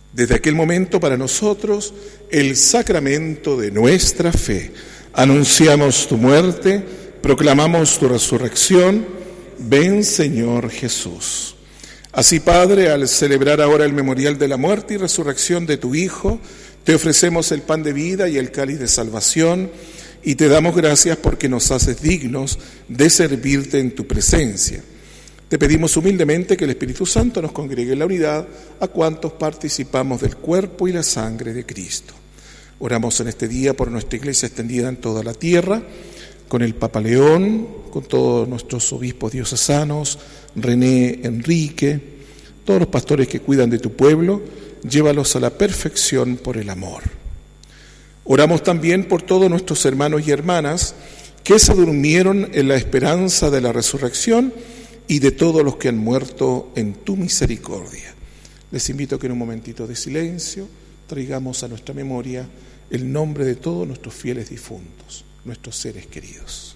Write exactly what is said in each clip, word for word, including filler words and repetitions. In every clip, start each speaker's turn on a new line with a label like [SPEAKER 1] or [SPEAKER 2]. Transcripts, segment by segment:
[SPEAKER 1] Desde aquel momento para nosotros el sacramento de nuestra fe. Anunciamos tu muerte, proclamamos tu resurrección. Ven, Señor Jesús. Así, Padre, al celebrar ahora el memorial de la muerte y resurrección de tu Hijo, te ofrecemos el pan de vida y el cáliz de salvación y te damos gracias porque nos haces dignos de servirte en tu presencia. Te pedimos humildemente que el Espíritu Santo nos congregue en la unidad a cuantos participamos del cuerpo y la sangre de Cristo. Oramos en este día por nuestra Iglesia extendida en toda la tierra, con el Papa León, con todos nuestros obispos diocesanos, René, Enrique, todos los pastores que cuidan de tu pueblo, llévalos a la perfección por el amor. Oramos también por todos nuestros hermanos y hermanas que se durmieron en la esperanza de la resurrección y de todos los que han muerto en tu misericordia. Les invito a que en un momentito de silencio traigamos a nuestra memoria el nombre de todos nuestros fieles difuntos, nuestros seres queridos.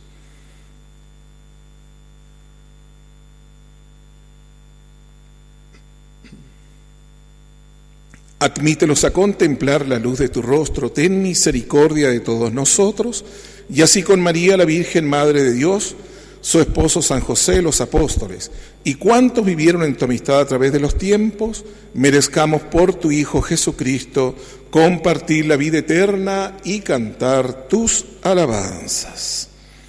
[SPEAKER 1] Admítelos a contemplar la luz de tu rostro, ten misericordia de todos nosotros, y así con María, la Virgen Madre de Dios, su esposo San José, los apóstoles, y cuantos vivieron en tu amistad a través de los tiempos, merezcamos por tu Hijo Jesucristo compartir la vida eterna y cantar tus alabanzas.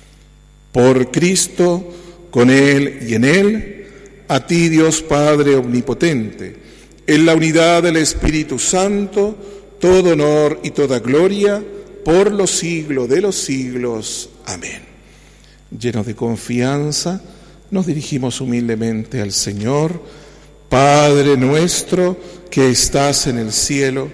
[SPEAKER 1] Por Cristo, con Él y en Él, a ti Dios Padre omnipotente, en la unidad del Espíritu Santo, todo honor y toda gloria, por los siglos de los siglos. Amén. Llenos de confianza, nos dirigimos humildemente al Señor. Padre nuestro que estás en el cielo,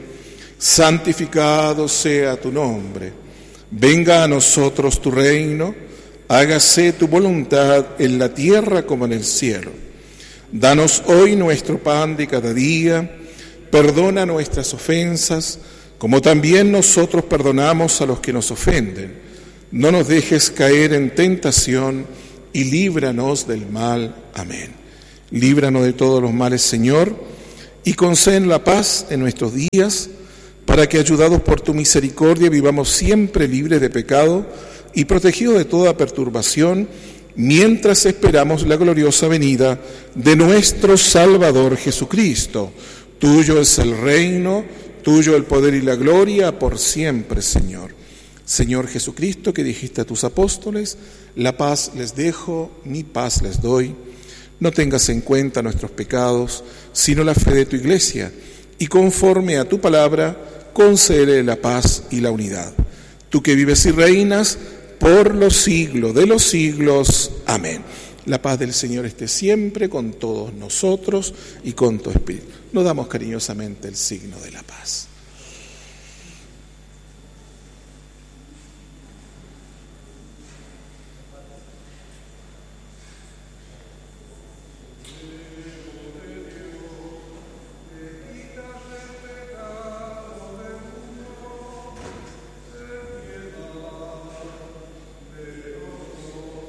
[SPEAKER 1] santificado sea tu nombre. Venga a nosotros tu reino, hágase tu voluntad en la tierra como en el cielo. Danos hoy nuestro pan de cada día, perdona nuestras ofensas, como también nosotros perdonamos a los que nos ofenden. No nos dejes caer en tentación y líbranos del mal. Amén. Líbranos de todos los males, Señor, y concédenos la paz en nuestros días, para que, ayudados por tu misericordia, vivamos siempre libres de pecado y protegidos de toda perturbación, mientras esperamos la gloriosa venida de nuestro Salvador Jesucristo. Tuyo es el reino, tuyo el poder y la gloria, por siempre, Señor. Señor Jesucristo, que dijiste a tus apóstoles, la paz les dejo, mi paz les doy. No tengas en cuenta nuestros pecados, sino la fe de tu Iglesia, y conforme a tu palabra, concédele la paz y la unidad. Tú que vives y reinas por los siglos de los siglos. Amén. La paz del Señor esté siempre con todos nosotros y con tu espíritu. Nos damos cariñosamente el signo de la paz.